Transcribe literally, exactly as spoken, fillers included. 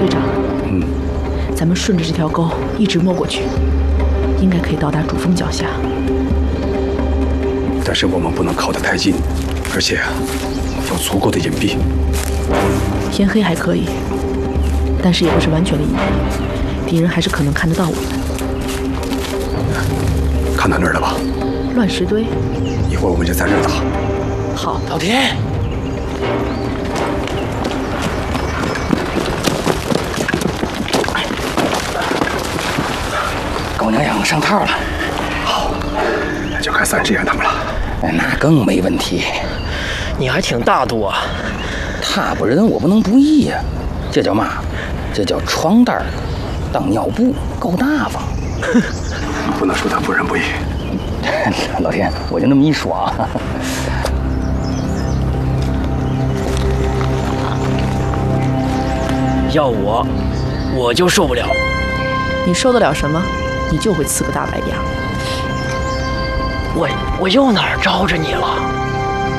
队长， 嗯， 咱们顺着这条沟一直没过去，应该可以到达主峰脚下。 但是我们不能靠得太近，而且要足够的隐蔽。 天黑还可以，但是也不是完全的隐蔽，敌人还是可能看得到我们。 看到那儿了吧？ 乱石堆。 一会儿我们就在这儿打。 好， 老田。 狗娘养的上套了。 好，那就看三只眼他们了。 那更没问题。 你还挺大度啊。 踏不仁，我不能不义呀、啊。这叫嘛？这叫床单当尿布，够大方。 不能说他不仁不义。 老天，我就那么一说啊。 要我，我就受不了。 你受得了什么？你就会呲个大白牙。 我我又哪儿招着你了？